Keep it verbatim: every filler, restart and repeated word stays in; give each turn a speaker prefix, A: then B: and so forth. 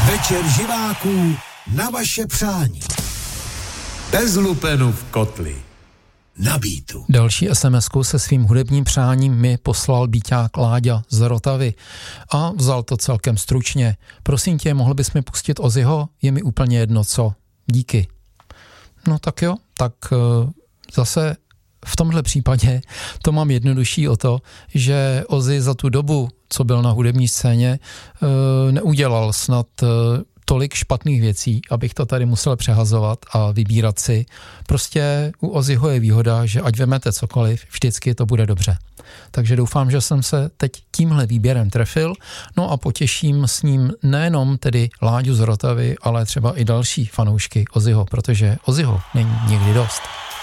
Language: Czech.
A: Večer živáků na vaše přání. Bez lupenu v kotli. Na Beatu.
B: Další es em esku se svým hudebním přáním mi poslal býťák Láďa z Rotavy a vzal to celkem stručně. Prosím tě, mohl bys mi pustit Ozzyho? Je mi úplně jedno co. Díky. No tak jo, tak zase v tomhle případě to mám jednodušší o to, že Ozzy za tu dobu, co byl na hudební scéně, neudělal snad tolik špatných věcí, abych to tady musel přehazovat a vybírat si. Prostě u Ozzyho je výhoda, že ať vemete cokoliv, vždycky to bude dobře. Takže doufám, že jsem se teď tímhle výběrem trefil, no a potěším s ním nejenom tedy Láďu z Rotavy, ale třeba i další fanoušky Ozzyho, protože Ozzyho není nikdy dost.